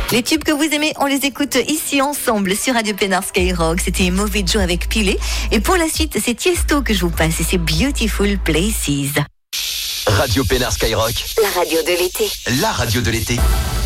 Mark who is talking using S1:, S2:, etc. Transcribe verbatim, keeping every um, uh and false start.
S1: Les tubes que vous aimez, on les écoute ici ensemble sur Radio Pénard Skyrock. C'était Mauvais Joe avec Pilé. Et pour la suite, c'est Tiesto que je vous passe et c'est Beautiful Places.
S2: Radio Pénard Skyrock.
S3: La radio de l'été.
S2: La radio de l'été.